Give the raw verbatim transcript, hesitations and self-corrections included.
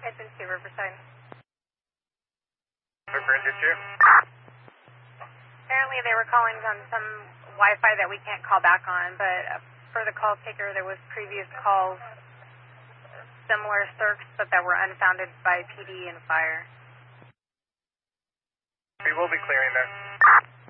Agency Riverside. Riverside two. Apparently they were calling on some Wi-Fi that we can't call back on, but for the call taker there was previous calls, similar circs, but that were unfounded by P D and fire. We will be clearing this.